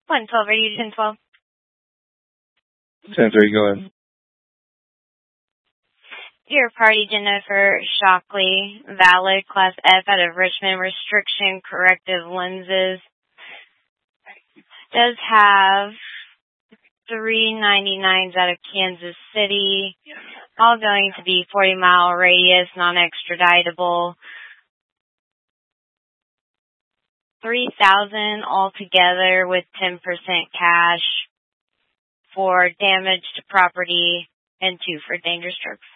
112, are you 1012? 10-3, go ahead. Your party, Jennifer Shockley, valid, Class F out of Richmond, restriction, corrective lenses. Does have 399s out of Kansas City, all going to be 40-mile radius, non-extraditable. 3,000 altogether with 10% cash for damage to property and 2 for dangerous drugs.